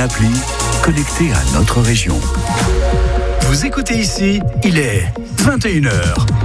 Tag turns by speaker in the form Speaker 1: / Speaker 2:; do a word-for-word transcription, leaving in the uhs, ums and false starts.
Speaker 1: appli connectée à notre région. Vous écoutez ici, il est vingt et une heures.